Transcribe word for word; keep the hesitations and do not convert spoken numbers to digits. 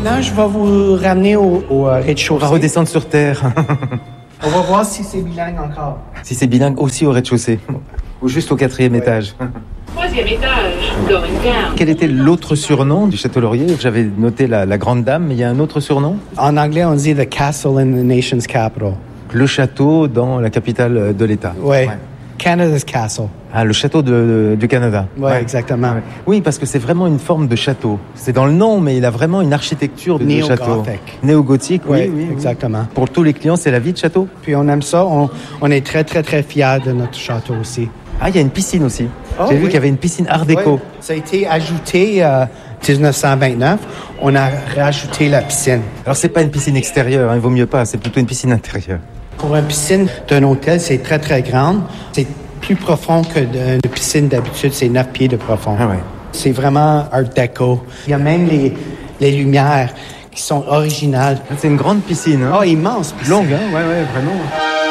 Maintenant, je vais vous ramener au, au euh, rez-de-chaussée. On va redescendre sur terre. On va voir si c'est bilingue encore. Si c'est bilingue aussi au rez-de-chaussée. Ou juste au quatrième ouais. étage. Troisième étage, going down. Quel était l'autre surnom du Château Laurier? J'avais noté la, la Grande Dame, mais il y a un autre surnom? En anglais, on dit « The castle in the nation's capital ». Le château dans la capitale de l'État. Oui. Ouais. Canada's Castle. Ah, le château de, de, du Canada. Ouais, ouais, exactement. Ouais. Oui, parce que c'est vraiment une forme de château. C'est dans le nom, mais il a vraiment une architecture de, de château. Néo-gothique, oui, oui, oui. Exactement. Pour tous les clients, c'est la vie de château. Puis on aime ça. On, on est très, très, très fiers de notre château aussi. Ah, il y a une piscine aussi. Oh, J'ai oui. vu qu'il y avait une piscine art déco. Ouais. Ça a été ajouté en euh, dix-neuf cent vingt-neuf. On a rajouté la piscine. Alors, c'est pas une piscine extérieure, hein, il vaut mieux pas. C'est plutôt une piscine intérieure. Pour une piscine d'un hôtel, c'est très, très grande. C'est plus profond que d'une piscine d'habitude. C'est neuf pieds de profond. Ah ouais. C'est vraiment art déco. Il y a même les, les lumières qui sont originales. C'est une grande piscine. Hein? Oh, immense piscine. Longue, hein? Ouais, ouais, vraiment.